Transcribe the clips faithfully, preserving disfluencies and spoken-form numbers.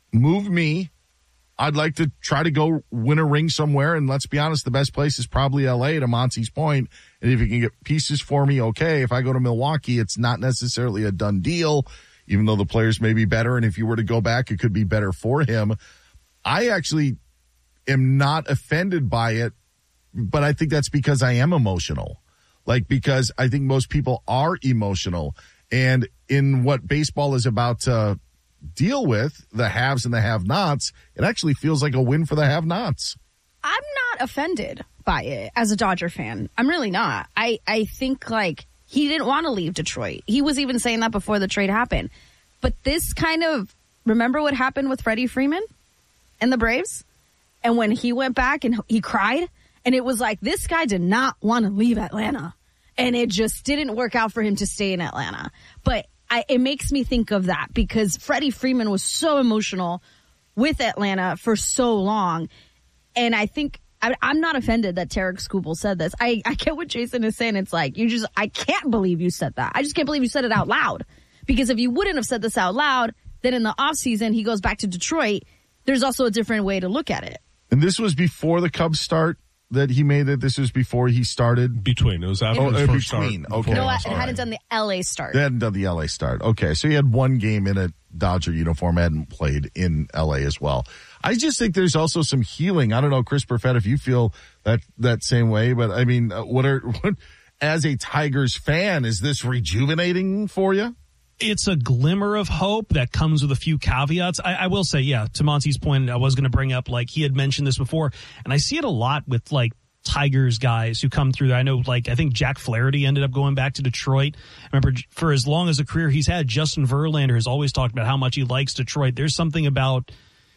move me. I'd like to try to go win a ring somewhere. And let's be honest, the best place is probably L A, to Monty's point. And if you can get pieces for me, okay. If I go to Milwaukee, it's not necessarily a done deal, even though the players may be better. And if you were to go back, it could be better for him. I actually am not offended by it, but I think that's because I am emotional. Like, because I think most people are emotional. And in what baseball is about to deal with, the haves and the have-nots, it actually feels like a win for the have-nots. I'm not offended by it as a Dodger fan. I'm really not. I, I think, like, he didn't want to leave Detroit. He was even saying that before the trade happened. But this kind of, remember what happened with Freddie Freeman and the Braves? And when he went back and he cried, and it was like, this guy did not want to leave Atlanta. And it just didn't work out for him to stay in Atlanta. But I, it makes me think of that because Freddie Freeman was so emotional with Atlanta for so long. And I think I, I'm not offended that Tarik Skubal said this. I, I get what Jason is saying. It's like, you just, I can't believe you said that. I just can't believe you said it out loud. Because if you wouldn't have said this out loud, then in the offseason, he goes back to Detroit. There's also a different way to look at it. And this was before the Cubs start that he made it. This was before he started. Between. It was after oh, his uh, first between. start. Okay. No, it All hadn't right. done the L A start. They hadn't done the L A start. Okay. So he had one game in a Dodger uniform, hadn't played in L A as well. I just think there's also some healing. I don't know, Chris Perfett, if you feel that, that same way, but I mean, uh, what are, what, as a Tigers fan, is this rejuvenating for you? It's a glimmer of hope that comes with a few caveats. I, I will say, yeah, to Monty's point, I was going to bring up, like, he had mentioned this before, and I see it a lot with, like, Tigers guys who come through. I know, like, I think Jack Flaherty ended up going back to Detroit. I remember for as long as a career he's had, Justin Verlander has always talked about how much he likes Detroit. There's something about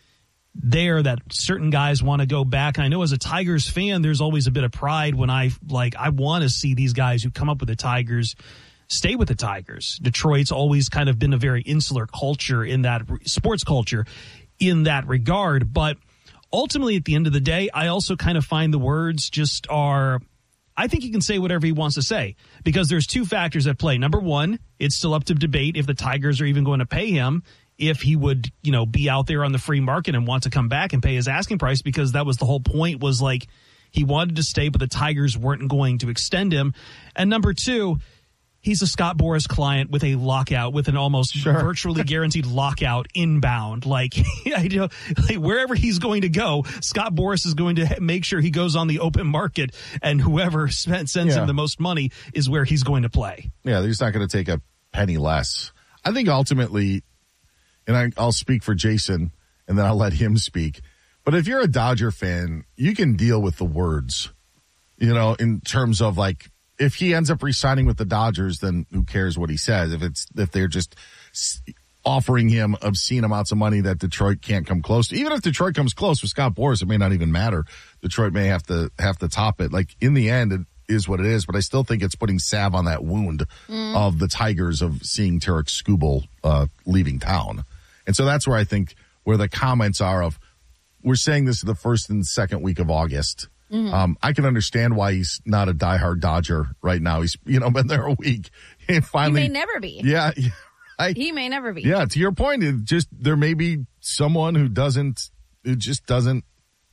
there that certain guys want to go back. And I know as a Tigers fan, there's always a bit of pride when I, like, I want to see these guys who come up with the Tigers stay with the Tigers. Detroit's always kind of been a very insular culture in that sports culture in that regard. But ultimately, at the end of the day, I also kind of find the words just are, I think he can say whatever he wants to say because there's two factors at play. Number one, it's still up to debate if the Tigers are even going to pay him, if he would, you know, be out there on the free market and want to come back and pay his asking price, because that was the whole point, was like he wanted to stay, but the Tigers weren't going to extend him. And number two, he's a Scott Boras client with a lockout, with an almost sure. virtually guaranteed lockout inbound. Like, you know, like wherever he's going to go, Scott Boras is going to make sure he goes on the open market, and whoever spent, sends yeah. him the most money is where he's going to play. Yeah, he's not going to take a penny less. I think ultimately, and I, I'll speak for Jason, and then I'll let him speak. But if you're a Dodger fan, you can deal with the words, you know, in terms of like, if he ends up re-signing with the Dodgers, then who cares what he says? If it's if they're just offering him obscene amounts of money that Detroit can't come close to, even if Detroit comes close with Scott Boras, it may not even matter. Detroit may have to have to top it. Like, in the end, it is what it is. But I still think it's putting salve on that wound mm. of the Tigers of seeing Tarik Skubal uh, leaving town, and so that's where I think where the comments are of, we're saying this the first and second week of August. Mm-hmm. Um, I can understand why he's not a diehard Dodger right now. He's, you know, been there a week. He finally, he may never be. Yeah, yeah, right. He may never be. Yeah, to your point, it just there may be someone who doesn't, who just doesn't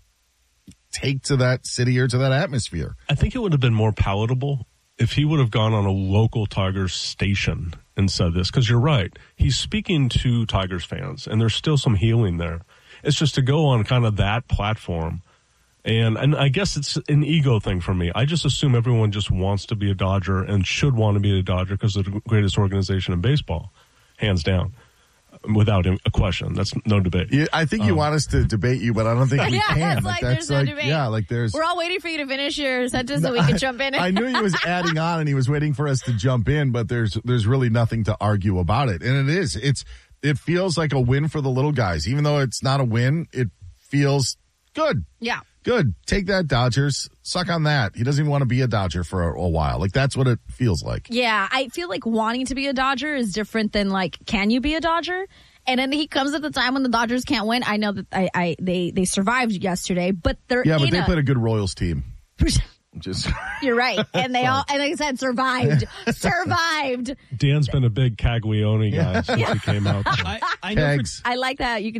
take to that city or to that atmosphere. I think it would have been more palatable if he would have gone on a local Tigers station and said this, because you're right. He's speaking to Tigers fans, and there's still some healing there. It's just to go on kind of that platform. And and I guess it's an ego thing for me. I just assume everyone just wants to be a Dodger and should want to be a Dodger because they're the greatest organization in baseball, hands down, without a question. That's no debate. Yeah, I think you um, want us to debate you, but I don't think we yeah, can. It's like, like that's there's like, no debate. Yeah, like there's. We're all waiting for you to finish your sentence so we can jump in. I knew he was adding on and he was waiting for us to jump in, but there's there's really nothing to argue about it, and it is. It's it feels like a win for the little guys, even though it's not a win. It feels good. Yeah. Good. Take that, Dodgers. Suck on that. He doesn't even want to be a Dodger for a, a while. Like, that's what it feels like. Yeah, I feel like wanting to be a Dodger is different than, like, can you be a Dodger? And then he comes at the time when the Dodgers can't win. I know that I, I they, they survived yesterday, but they're Yeah, but in they a- played a good Royals team. Just You're right. And they all, and like I said, survived. survived. Dan's been a big Caglione guy since Yeah. he came out. I, I know for, Kegs. I like that. You can